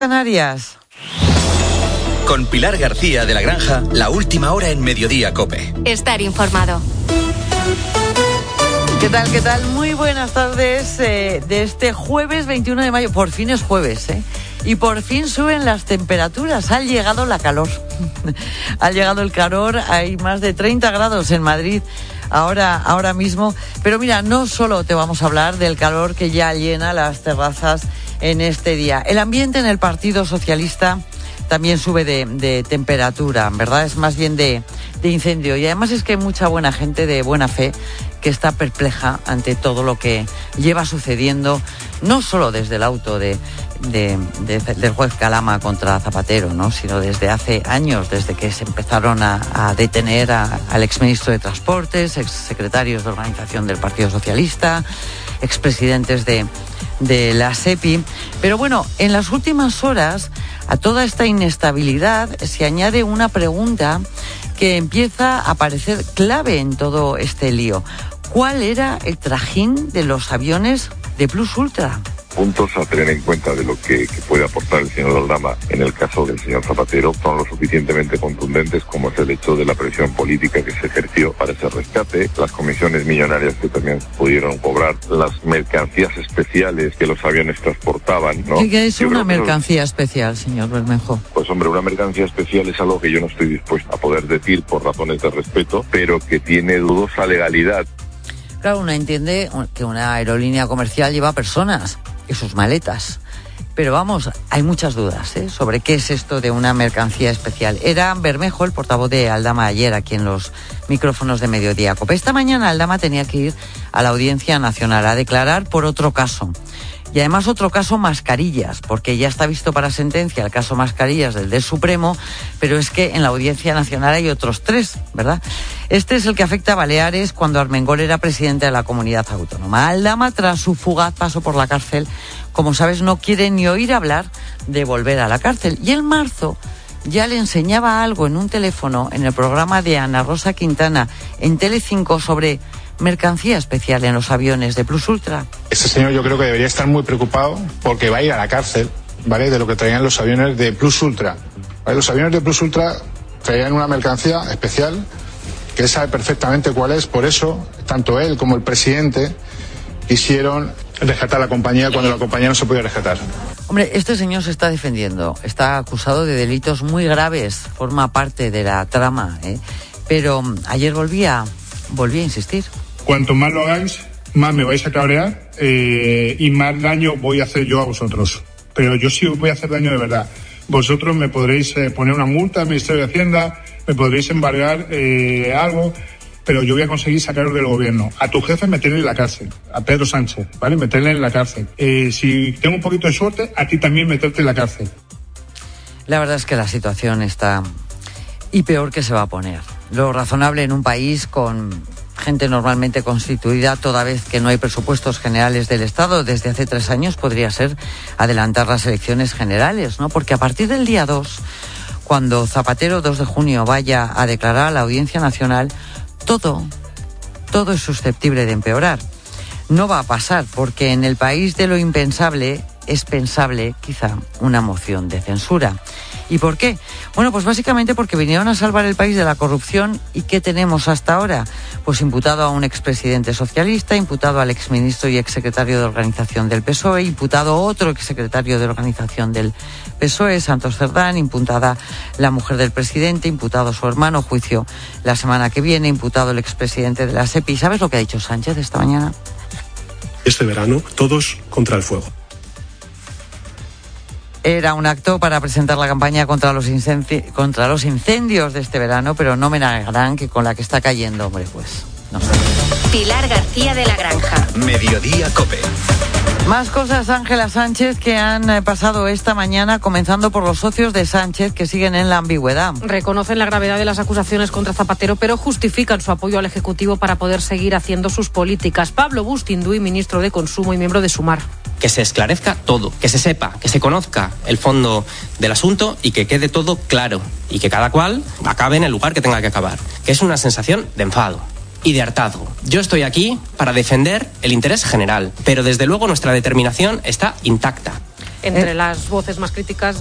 Canarias. Con Pilar García de la Granja, la última hora en Mediodía COPE. Estar informado. ¿Qué tal? ¿Qué tal? Muy buenas tardes de este jueves 21 de mayo. Por fin es jueves, ¿eh? Y por fin suben las temperaturas. Ha llegado la calor. Ha llegado el calor. Hay más de 30 grados en Madrid ahora mismo. Pero mira, no solo te vamos a hablar del calor que ya llena las terrazas en este día. El ambiente en el Partido Socialista también sube de temperatura, ¿verdad? Es más bien de incendio. Y además es que hay mucha buena gente de buena fe que está perpleja ante todo lo que lleva sucediendo, no solo desde el auto del juez Calama contra Zapatero, ¿no?, sino desde hace años, desde que se empezaron a detener al exministro de Transportes, exsecretarios de organización del Partido Socialista, expresidentes de la SEPI. Pero bueno, en las últimas horas a toda esta inestabilidad se añade una pregunta que empieza a parecer clave en todo este lío. ¿Cuál era el trajín de los aviones de Plus Ultra? Puntos a tener en cuenta de lo que puede aportar el señor Aldama en el caso del señor Zapatero son lo suficientemente contundentes como es el hecho de la presión política que se ejerció para ese rescate, las comisiones millonarias que también pudieron cobrar, las mercancías especiales que los aviones transportaban, ¿no? ¿Qué es una mercancía especial, señor Bermejo? Pues hombre, una mercancía especial es algo que yo no estoy dispuesto a poder decir por razones de respeto, pero que tiene dudosa legalidad. Claro, uno entiende que una aerolínea comercial lleva personas y sus maletas. Pero vamos, hay muchas dudas sobre qué es esto de una mercancía especial. Era Bermejo, el portavoz de Aldama, ayer aquí en los micrófonos de Mediodía COPE. Esta mañana Aldama tenía que ir a la Audiencia Nacional a declarar por otro caso. Y además otro caso mascarillas, porque ya está visto para sentencia el caso mascarillas del Supremo, pero es que en la Audiencia Nacional hay otros 3, ¿verdad? Este es el que afecta a Baleares cuando Armengol era presidente de la comunidad autónoma. Aldama, tras su fugaz paso por la cárcel, como sabes, no quiere ni oír hablar de volver a la cárcel. Y en marzo ya le enseñaba algo en un teléfono en el programa de Ana Rosa Quintana en Telecinco sobre mercancía especial en los aviones de Plus Ultra. Este señor yo creo que debería estar muy preocupado porque va a ir a la cárcel, ¿vale?, de lo que traían los aviones de Plus Ultra. ¿Vale? Los aviones de Plus Ultra traían una mercancía especial que él sabe perfectamente cuál es, por eso tanto él como el presidente quisieron rescatar la compañía cuando la compañía no se podía rescatar. Hombre, este señor se está defendiendo, está acusado de delitos muy graves, forma parte de la trama, pero ayer volvía a insistir. Cuanto más lo hagáis, más me vais a cabrear y más daño voy a hacer yo a vosotros. Pero yo sí os voy a hacer daño de verdad. Vosotros me podréis poner una multa al Ministerio de Hacienda, me podréis embargar algo, pero yo voy a conseguir sacaros del gobierno. A tu jefe meterle en la cárcel, a Pedro Sánchez, ¿vale? Meterle en la cárcel. Si tengo un poquito de suerte, a ti también meterte en la cárcel. La verdad es que la situación está y peor que se va a poner. Lo razonable en un país con gente normalmente constituida, toda vez que no hay presupuestos generales del Estado desde hace 3 años, podría ser adelantar las elecciones generales, ¿no? Porque a partir del día 2, cuando Zapatero, 2 de junio, vaya a declarar a la Audiencia Nacional, todo es susceptible de empeorar. No va a pasar, porque en el país de lo impensable es pensable, quizá, una moción de censura. ¿Y por qué? Bueno, pues básicamente porque vinieron a salvar el país de la corrupción. ¿Y qué tenemos hasta ahora? Pues imputado a un expresidente socialista, imputado al exministro y exsecretario de organización del PSOE, imputado a otro exsecretario de organización del PSOE, Santos Cerdán, imputada la mujer del presidente, imputado su hermano, juicio la semana que viene, imputado el expresidente de la SEPI. ¿Sabes lo que ha dicho Sánchez esta mañana? Este verano, todos contra el fuego. Era un acto para presentar la campaña contra los incendios de este verano, pero no me negarán que con la que está cayendo, hombre, pues no sé. Pilar García de la Granja. Mediodía COPE. Más cosas, Ángela Sánchez, que han pasado esta mañana, comenzando por los socios de Sánchez, que siguen en la ambigüedad. Reconocen la gravedad de las acusaciones contra Zapatero, pero justifican su apoyo al Ejecutivo para poder seguir haciendo sus políticas. Pablo Bustinduy, ministro de Consumo y miembro de Sumar. Que se esclarezca todo, que se sepa, que se conozca el fondo del asunto y que quede todo claro y que cada cual acabe en el lugar que tenga que acabar, que es una sensación de enfado y de hartazgo. Yo estoy aquí para defender el interés general, pero desde luego nuestra determinación está intacta. entre las voces más críticas